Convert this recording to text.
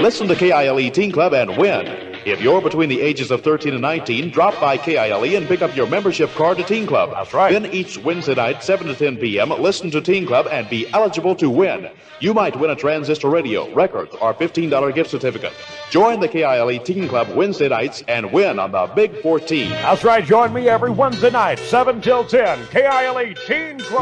Listen to KILE Teen Club and win. If you're between the ages of 13 and 19, drop by KILE and pick up your membership card to Teen Club. That's right. Then each Wednesday night, 7 to 10 p.m., listen to Teen Club and be eligible to win. You might win a transistor radio, records, or $15 gift certificate. Join the KILE Teen Club Wednesday nights and win on the Big 14. That's right. Join me every Wednesday night, 7 till 10. KILE Teen Club.